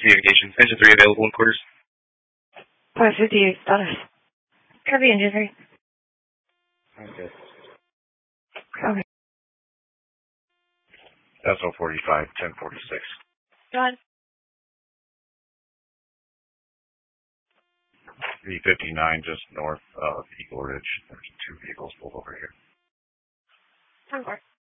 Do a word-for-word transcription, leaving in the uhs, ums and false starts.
Communications. Engine three available in quarters. five fifty-eight status. Copy engine three. Okay. Copy. S O forty-five, ten forty-six. John. three fifty-nine just north of Eagle Ridge. There's two vehicles pulled over here. ten four.